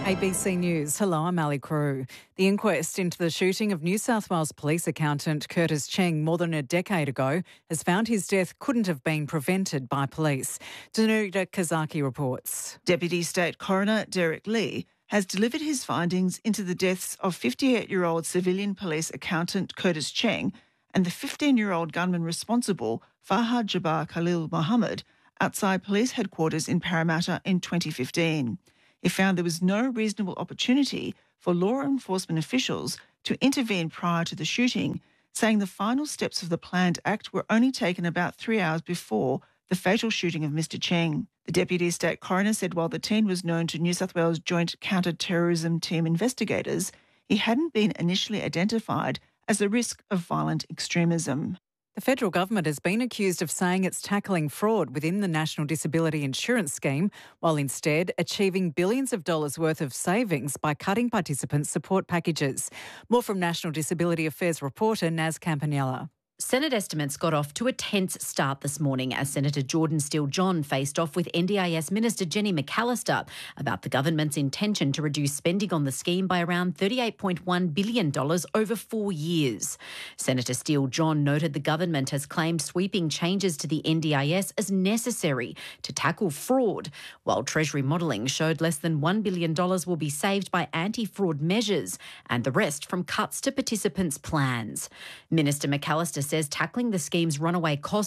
ABC News. Hello, I'm Ali Crew. The inquest into the shooting of New South Wales Police accountant Curtis Cheng more than a decade ago has found his death couldn't have been prevented by police. Danuta Kazaki reports. Deputy State Coroner Derek Lee has delivered his findings into the deaths of 58-year-old civilian police accountant Curtis Cheng and the 15-year-old gunman responsible, Fahad Jabbar Khalil Mohammed, outside police headquarters in Parramatta in 2015. He found there was no reasonable opportunity for law enforcement officials to intervene prior to the shooting, saying the final steps of the planned act were only taken about 3 hours before the fatal shooting of Mr Cheng. The Deputy State Coroner said while the teen was known to New South Wales Joint Counter-Terrorism Team investigators, he hadn't been initially identified as a risk of violent extremism. The federal government has been accused of saying it's tackling fraud within the National Disability Insurance Scheme, while instead achieving billions of dollars worth of savings by cutting participants' support packages. More from National Disability Affairs reporter Naz Campanella. Senate estimates got off to a tense start this morning as Senator Jordan Steele-John faced off with NDIS Minister Jenny McAllister about the government's intention to reduce spending on the scheme by around $38.1 billion over 4 years. Senator Steele-John noted the government has claimed sweeping changes to the NDIS as necessary to tackle fraud, while Treasury modelling showed less than $1 billion will be saved by anti-fraud measures and the rest from cuts to participants' plans. Minister McAllister says tackling the scheme's runaway costs